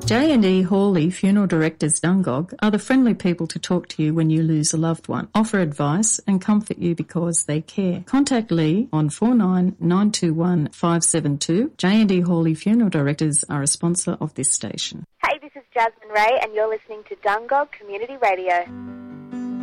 J&E Hawley Funeral Directors Dungog are the friendly people to talk to you when you lose a loved one, offer advice and comfort you because they care. Contact Lee on 49921572. 572. J&E Hawley Funeral Directors are a sponsor of this station. Hey, this is Jasmine Ray and you're listening to Dungog Community Radio.